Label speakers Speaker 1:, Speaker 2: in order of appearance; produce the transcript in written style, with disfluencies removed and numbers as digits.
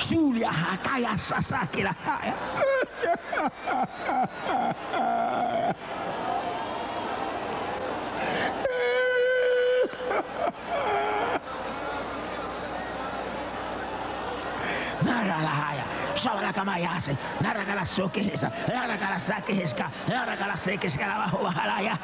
Speaker 1: Julia Hakaya Sasakila. Naralahaya, Shavalamayase, Narakala Sokesa, Narakala Sakeska, Narakala Sekeska, Halaya.